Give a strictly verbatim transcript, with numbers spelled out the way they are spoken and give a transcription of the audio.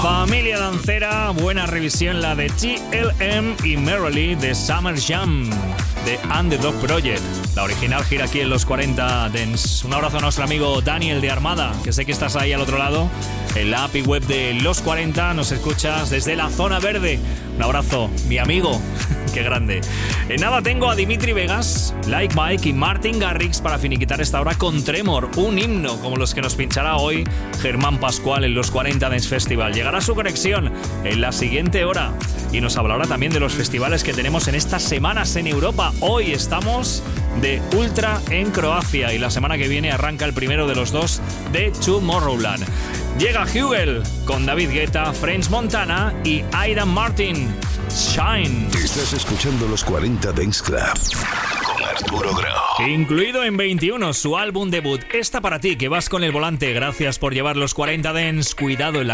Familia dancera, buena revisión la de T L M y Merrily de Summer Jam de Underdog Project. La original gira aquí en los cuarenta Dance. Un abrazo a nuestro amigo Daniel de Armada, que sé que estás ahí al otro lado. En la app y web de Los cuarenta nos escuchas desde la zona verde. Un abrazo, mi amigo. Qué grande. En nada tengo a Dimitri Vegas, Like Mike y Martin Garrix para finiquitar esta hora con Tremor, un himno como los que nos pinchará hoy Germán Pascual en los cuarenta Dance Festival. Llegará su conexión en la siguiente hora y nos hablará también de los festivales que tenemos en estas semanas en Europa. Hoy estamos de Ultra en Croacia y la semana que viene arranca el primero de los dos de Tomorrowland. Llega Hugel con David Guetta, French Montana y Aidan Martin. Shine. Estás escuchando los cuarenta Dance Club con Arturo Grau. Incluido en veintiuno su álbum debut. Esta para ti que vas con el volante. Gracias por llevar los cuarenta Dance. Cuidado en la